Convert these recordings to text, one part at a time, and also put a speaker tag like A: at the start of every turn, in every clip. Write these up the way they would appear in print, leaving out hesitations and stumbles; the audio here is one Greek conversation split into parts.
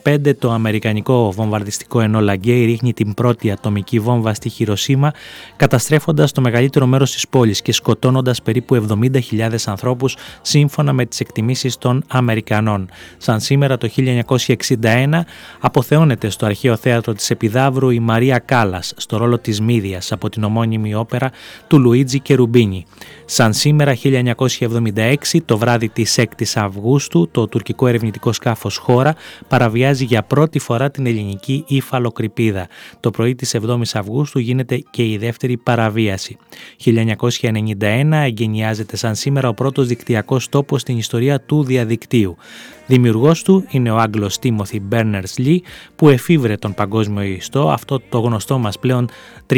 A: 1945 το αμερικανικό βομβαρδιστικό Enola Gay ρίχνει την πρώτη ατομική βόμβα στη Χιροσίμα, καταστρέφοντας το μεγαλύτερο μέρος της πόλης και σκοτώνοντας περίπου 70.000 ανθρώπους σύμφωνα με τις εκτιμήσεις των Αμερικανών. Σαν σήμερα το 1961 αποθεώνεται στο Αρχαίο Θέατρο της Επιδαύρου η Μαρία Κάλλας στο ρόλο της Μύδιας από την ομώνυμη όπερα του Λουίτζι Κερουμπίνι. Σαν σήμερα 1976 το βράδυ της 6ης Αυγούστου το τουρκικό ερευνητικό σκάφος Χώρα παραβιάζει για πρώτη φορά την ελληνική υφαλοκρηπίδα. Το πρωί της 7ης Αυγούστου γίνεται και η δεύτερη παραβίαση. 1991 εγκαινιάζεται σαν σήμερα ο πρώτος δικτυακός τόπος στην ιστορία του διαδικτύου. Δημιουργός του είναι ο Άγγλος Τίμοθι Μπέρνερς-Λι που εφήβρε τον παγκόσμιο ιστό, αυτό το γνωστό μας πλέον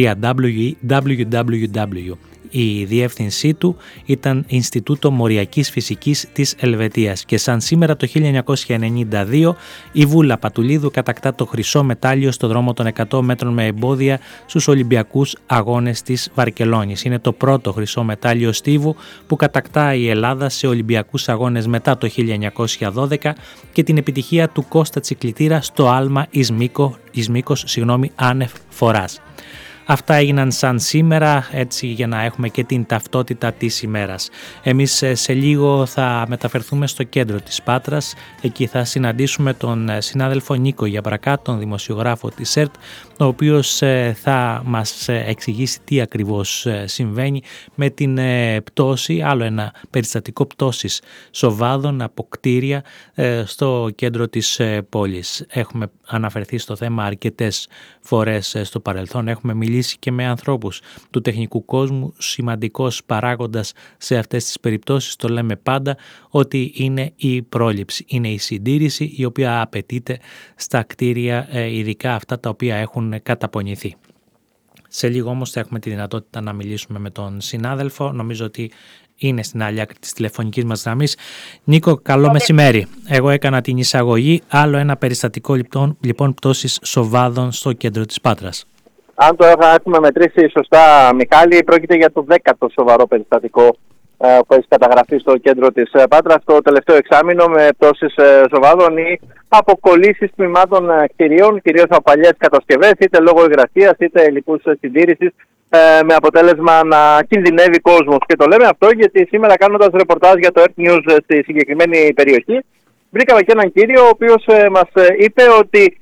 A: www. Η διεύθυνσή του ήταν Ινστιτούτο Μοριακής Φυσικής της Ελβετίας και σαν σήμερα το 1992 η Βούλα Πατουλίδου κατακτά το χρυσό μετάλλιο στο δρόμο των 100 μέτρων με εμπόδια στους Ολυμπιακούς Αγώνες της Βαρκελόνης. Είναι το πρώτο χρυσό μετάλλιο στίβου που κατακτά η Ελλάδα σε Ολυμπιακούς Αγώνες μετά το 1912 και την επιτυχία του Κώστα Τσικλητήρα στο άλμα εις μήκος άνευ φοράς. Αυτά έγιναν σαν σήμερα, έτσι για να έχουμε και την ταυτότητα της ημέρας. Εμείς σε λίγο θα μεταφερθούμε στο κέντρο της Πάτρας. Εκεί θα συναντήσουμε τον συνάδελφο Νίκο Γιαμπρακά, τον δημοσιογράφο της ΕΡΤ, ο οποίος θα μας εξηγήσει τι ακριβώς συμβαίνει με την πτώση, άλλο ένα περιστατικό πτώσης σοβάδων από κτίρια στο κέντρο της πόλης. Έχουμε αναφερθεί στο θέμα αρκετές φορές στο παρελθόν, έχουμε μιλήσει και με ανθρώπους του τεχνικού κόσμου. Σημαντικός παράγοντας σε αυτές τις περιπτώσεις, το λέμε πάντα, ότι είναι η πρόληψη, είναι η συντήρηση η οποία απαιτείται στα κτίρια, ειδικά αυτά τα οποία έχουν καταπονηθεί. Σε λίγο όμως θα έχουμε τη δυνατότητα να μιλήσουμε με τον συνάδελφο, νομίζω ότι είναι στην άλλη άκρη της τηλεφωνικής μας γραμμής. Νίκο, καλό μεσημέρι. Εγώ έκανα την εισαγωγή, άλλο ένα περιστατικό λοιπόν πτώσης σοβάδων στο κέντρο της Πάτρας.
B: Αν το έχουμε μετρήσει σωστά, Μιχάλη, πρόκειται για το 10ο σοβαρό περιστατικό που έχει καταγραφεί στο κέντρο της Πάτρας το τελευταίο εξάμηνο, με πτώσεις σοβάδων ή αποκολλήσεις τμήματων κτηρίων, κυρίως από παλιές κατασκευές, είτε λόγω υγρασίας είτε λοιπούς συντήρησης, με αποτέλεσμα να κινδυνεύει κόσμος. Και το λέμε αυτό γιατί σήμερα, κάνοντας ρεπορτάζ για το Earth News στη συγκεκριμένη περιοχή, βρήκαμε και έναν κύριο ο οποίος μας είπε ότι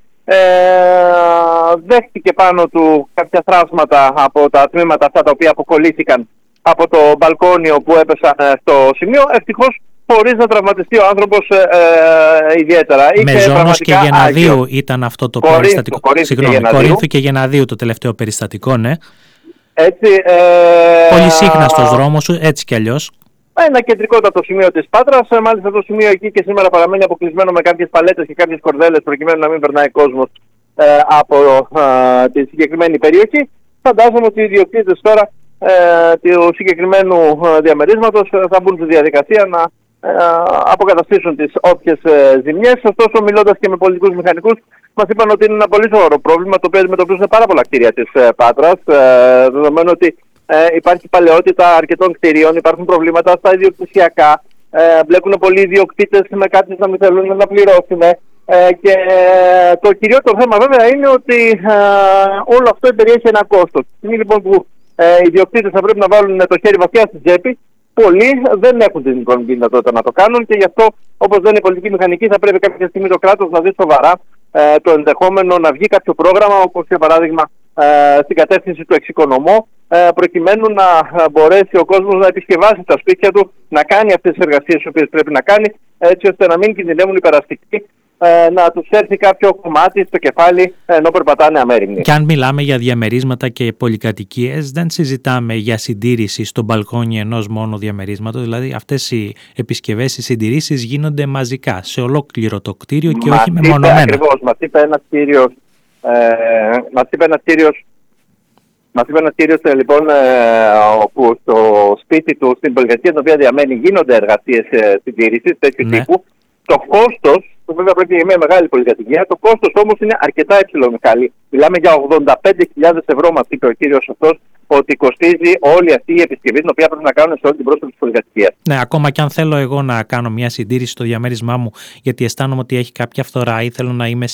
B: δέχτηκε πάνω του κάποια θράψματα από τα τμήματα αυτά τα οποία αποκολλήθηκαν από το μπαλκόνιο που έπεσαν στο σημείο. Ευτυχώς χωρίς να τραυματιστεί ο άνθρωπος ιδιαίτερα.
A: Μεζόνος και Γεναδίου ήταν αυτό το περιστατικό. Κορίνθου και Γεναδίου το τελευταίο περιστατικό, ναι.
B: Έτσι,
A: πολύ σύχναστος δρόμος, έτσι κι αλλιώς.
B: Ένα κεντρικότατο σημείο της Πάτρας. Μάλιστα το σημείο εκεί και σήμερα παραμένει αποκλεισμένο με κάποιες παλέτες και κάποιες κορδέλες προκειμένου να μην περνάει κόσμος από τη συγκεκριμένη περιοχή. Φαντάζομαι ότι οι ιδιοκτήτες τώρα του συγκεκριμένου διαμερίσματος θα μπουν στη διαδικασία να αποκαταστήσουν τις όποιες ζημιές. Ωστόσο, μιλώντας και με πολιτικούς μηχανικούς, μας είπαν ότι είναι ένα πολύ σοβαρό πρόβλημα το οποίο αντιμετωπίζουν πάρα πολλά κτίρια της Πάτρας, δεδομένου ότι υπάρχει παλαιότητα αρκετών κτηρίων, υπάρχουν προβλήματα στα ιδιοκτησιακά, μπλέκουν πολλοί ιδιοκτήτες με κάποιους να μην θέλουν να πληρώσουν. Και το κυριότερο θέμα βέβαια είναι ότι όλο αυτό περιέχει ένα κόστος. Είναι λοιπόν που οι ιδιοκτήτες θα πρέπει να βάλουν το χέρι βαθιά στην τσέπη. Πολλοί δεν έχουν την οικονομική δυνατότητα να το κάνουν και γι' αυτό, όπως λένε οι πολιτικοί μηχανικοί, θα πρέπει κάποια στιγμή το κράτος να δει σοβαρά το ενδεχόμενο να βγει κάποιο πρόγραμμα, όπως για παράδειγμα στην κατεύθυνση του εξοικονομώ, προκειμένου να μπορέσει ο κόσμος να επισκευάσει τα σπίτια του, να κάνει αυτές τις εργασίες τις οποίες πρέπει να κάνει, έτσι ώστε να μην κινδυνεύουν οι περαστικοί να τους έρθει κάποιο κομμάτι στο κεφάλι ενώ περπατάνε αμέριμνοι.
A: Και αν μιλάμε για διαμερίσματα και πολυκατοικίες, δεν συζητάμε για συντήρηση στο μπαλκόνι ενός μόνο διαμερίσματος, δηλαδή αυτές οι επισκευές, οι συντηρήσεις γίνονται μαζικά σε ολόκληρο το κτίριο και όχι μεμονωμένα.
B: Ακριβώς, μας είπε ένας κύριος λοιπόν, όπου στο σπίτι του στην πολυκατοικία την οποία διαμένει γίνονται εργασίες συντήρησης τέτοιου τύπου. Το κόστος, που βέβαια πρόκειται για μια μεγάλη πολυκατοικία, το κόστος όμως είναι αρκετά υψηλό, Μιχάλη. Μιλάμε για 85.000 ευρώ, μας είπε ο κύριος αυτός, ότι κοστίζει όλη αυτή η επισκευή την οποία πρέπει να κάνουν σε όλη την πρόσωπη της πολυκατοικίας.
A: Ναι, ακόμα και αν θέλω εγώ να κάνω μια συντήρηση στο διαμέρισμά μου, γιατί αισθάνομαι ότι έχει κάποια φθορά ή θέλω να είμαι